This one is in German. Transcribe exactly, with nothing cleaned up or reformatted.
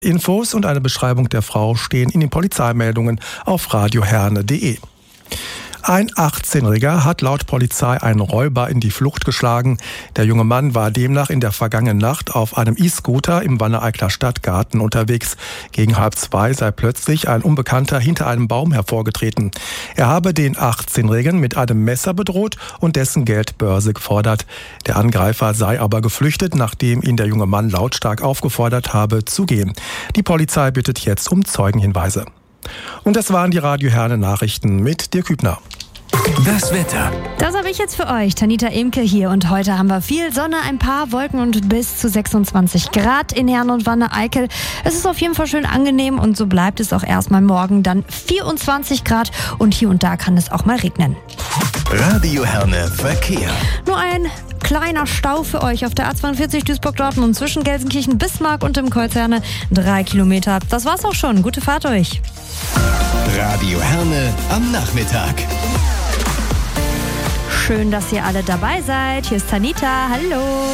Infos und eine Beschreibung der Frau stehen in den Polizeimeldungen auf radioherne punkt de. Ein achtzehnjähriger hat laut Polizei einen Räuber in die Flucht geschlagen. Der junge Mann war demnach in der vergangenen Nacht auf einem E-Scooter im Wanne-Eicler Stadtgarten unterwegs. Gegen halb zwei sei plötzlich ein Unbekannter hinter einem Baum hervorgetreten. Er habe den achtzehnjährigen mit einem Messer bedroht und dessen Geldbörse gefordert. Der Angreifer sei aber geflüchtet, nachdem ihn der junge Mann lautstark aufgefordert habe, zu gehen. Die Polizei bittet jetzt um Zeugenhinweise. Und das waren die Radio Herne Nachrichten mit Dirk Hübner. Das Wetter. Das habe ich jetzt für euch, Tanita Imke hier. Und heute haben wir viel Sonne, ein paar Wolken und bis zu sechsundzwanzig Grad in Herne und Wanne-Eickel. Es ist auf jeden Fall schön angenehm und so bleibt es auch erstmal morgen. Dann vierundzwanzig Grad und hier und da kann es auch mal regnen. Radio Herne Verkehr. Nur ein kleiner Stau für euch auf der A zweiundvierzig Duisburg-Dortmund zwischen Gelsenkirchen, Bismarck und dem Kreuz Herne. Drei Kilometer. Das war's auch schon. Gute Fahrt euch. Radio Herne am Nachmittag. Schön, dass ihr alle dabei seid. Hier ist Tanita. Hallo.